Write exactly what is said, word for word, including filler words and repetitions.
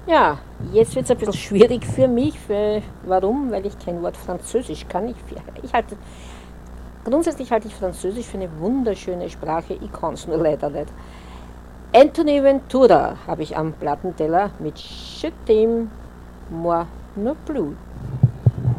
Ja, jetzt wird es ein bisschen schwierig für mich. Für, warum? Weil ich kein Wort Französisch kann. Ich, ich halte, grundsätzlich halte ich Französisch für eine wunderschöne Sprache. Ich kann es nur leider nicht. Anthony Ventura habe ich am Plattenteller mit Je t'aime, moi non plus.